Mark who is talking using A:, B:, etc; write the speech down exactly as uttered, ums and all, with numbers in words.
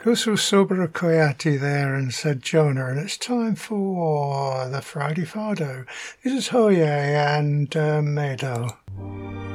A: Kusu Sobra Koyati there and said Jonah, and it's time for the Friday Fardo. This is Hoye and uh, Mado.